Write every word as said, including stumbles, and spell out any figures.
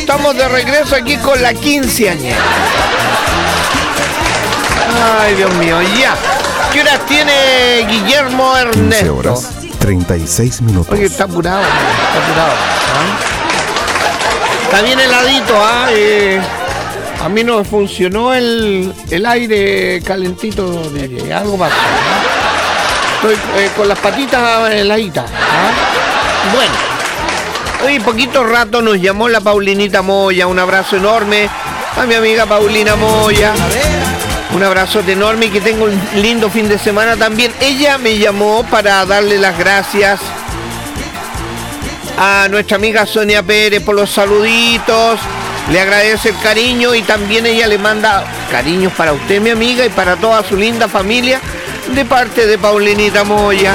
estamos de regreso aquí con la quinceañera. Ay, Dios mío, ya. ¿Qué horas tiene Guillermo Ernesto? quince horas, treinta y seis minutos. Oye, está apurado, está apurado. ¿Ah? Está bien heladito, ¿ah? Eh, a mí no funcionó el, el aire calentito, de, algo más. ¿Ah? Estoy eh, con las patitas heladitas. ¿Ah? Bueno. Hoy poquito rato nos llamó la Paulinita Moya. Un abrazo enorme a mi amiga Paulina Moya. Un abrazote enorme y que tenga un lindo fin de semana también. Ella me llamó para darle las gracias a nuestra amiga Sonia Pérez por los saluditos. Le agradece el cariño y también ella le manda cariños para usted, mi amiga, y para toda su linda familia de parte de Paulinita Moya.